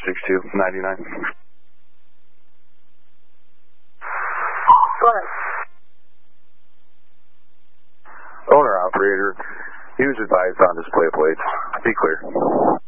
6299. Go ahead. Owner operator, he was advised on display plates. Be clear.